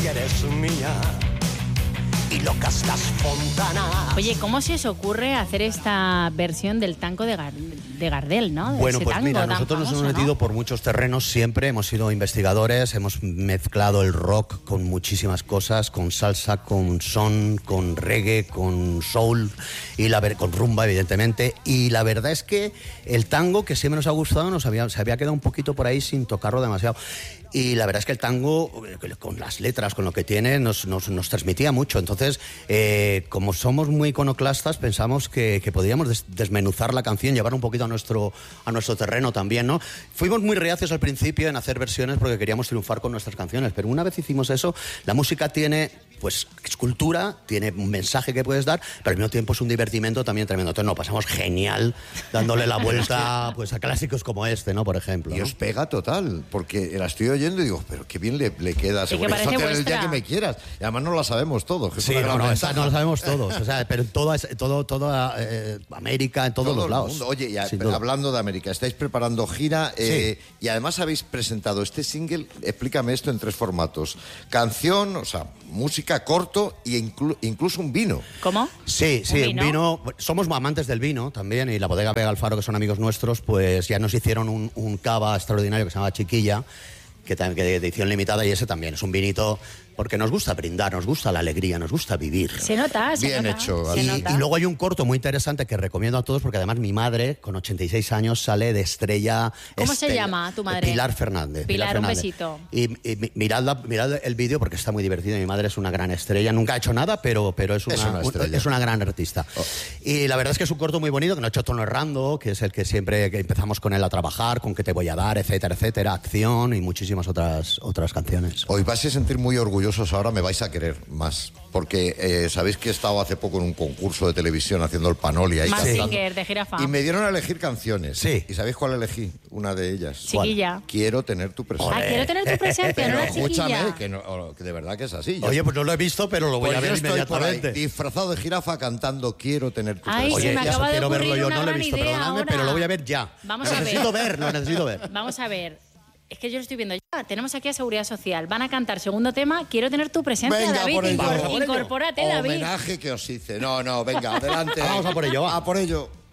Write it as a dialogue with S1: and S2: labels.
S1: y eres mía. Y locas las fontanas.
S2: Oye, ¿cómo se os ocurre hacer esta versión del tango de Gardel, ¿no? De
S3: bueno,
S2: ese
S3: pues
S2: tango
S3: mira,
S2: tan
S3: nosotros
S2: famoso,
S3: nos hemos metido
S2: ¿no?
S3: por muchos terrenos siempre, hemos sido investigadores, hemos mezclado el rock con muchísimas cosas, con salsa, con son, con reggae, con soul, y con rumba, evidentemente, y la verdad es que el tango, que siempre nos ha gustado, se había quedado un poquito por ahí sin tocarlo demasiado. Y la verdad es que el tango, con las letras, con lo que tiene, nos transmitía mucho. Entonces, como somos muy iconoclastas, pensamos que podíamos desmenuzar la canción, llevar un poquito a nuestro terreno también, ¿no? Fuimos muy reacios al principio en hacer versiones porque queríamos triunfar con nuestras canciones, pero una vez hicimos eso, la música tiene, pues, es cultura, tiene un mensaje que puedes dar, pero al mismo tiempo es un divertimento también tremendo. Entonces nos pasamos genial dándole la vuelta, pues, a clásicos como este, ¿no? Por ejemplo,
S4: Y
S3: ¿no?
S4: os pega total, porque la estoy oyendo y digo, pero qué bien le queda.
S2: Sí, que parece
S4: el
S2: vuestra.
S4: día que me quieras. Y además no la sabemos todos. Que es
S3: Sí,
S4: una gran
S3: esa
S4: ventaja.
S3: no lo sabemos todos, o sea, pero en toda América, en todos
S4: Todo
S3: los
S4: el
S3: lados.
S4: mundo. Oye, y
S3: Sin duda.
S4: hablando de América, estáis preparando gira
S3: Sí.
S4: y además habéis presentado este single, explícame esto en 3 formatos. Canción, o sea, música, corto e incluso un vino.
S2: ¿Cómo?
S3: Sí,
S2: ¿Un vino?
S3: somos amantes del vino también, y la bodega Vega Alfaro, que son amigos nuestros, pues ya nos hicieron un cava extraordinario que se llama Chiquilla, que de edición limitada, y ese también es un vinito porque nos gusta brindar, nos gusta la alegría, nos gusta vivir.
S2: Se nota.
S4: Bien hecho.
S2: se
S3: Y
S2: nota.
S3: luego hay un corto muy interesante que recomiendo a todos, porque además mi madre, con 86 años, sale de estrella.
S2: ¿Cómo se llama tu madre?
S3: Pilar Fernández.
S2: Pilar, un
S3: Fernández.
S2: besito.
S3: Y mirad el vídeo porque está muy divertido. Mi madre es una gran estrella, nunca ha hecho nada, pero es una gran artista. Y la verdad es que es un corto muy bonito, que no ha hecho Tono Errando, que es el que siempre que empezamos con él a trabajar, con ¿Qué te voy a dar?, etcétera, etcétera, Acción y muchísimas otras canciones.
S4: Os vais a sentir muy orgullosos ahora, me vais a querer más. Porque sabéis que he estado hace poco en un concurso de televisión haciendo el Panoli ahí cantando.
S2: Mazinger, de Jirafa.
S4: Y me dieron a elegir canciones.
S3: Sí.
S4: ¿Y sabéis cuál elegí? Una de ellas.
S2: Chiquilla.
S4: Quiero tener tu presencia.
S2: Quiero tener tu presencia, no
S4: Pero
S2: la
S4: escúchame,
S2: chiquilla.
S4: que de verdad que es así. Yo-
S3: Oye, pues no lo he visto, pero lo voy
S4: pues
S3: a ver
S4: yo estoy por ahí,
S3: inmediatamente.
S4: disfrazado de jirafa cantando Quiero tener tu
S2: Ay,
S4: presencia.
S2: se me
S3: Oye,
S2: acaba de
S3: quiero verlo
S2: ocurrir
S3: yo,
S2: una
S3: no lo he
S2: gran
S3: visto,
S2: idea
S3: perdonadme,
S2: ahora.
S3: pero lo voy a ver ya.
S2: Vamos
S3: lo
S2: a
S3: necesito
S2: ver.
S3: ver, lo necesito ver.
S2: Vamos a ver. Es que yo lo estoy viendo ya. Tenemos aquí a Seguridad Social. Van a cantar segundo tema. Quiero tener tu presencia,
S4: Venga,
S2: David.
S4: por ello.
S3: Vamos a por ello.
S2: Incorpórate, David.
S4: Homenaje que os hice. No, venga, adelante.
S3: Vamos a por ello, va.
S4: A por ello.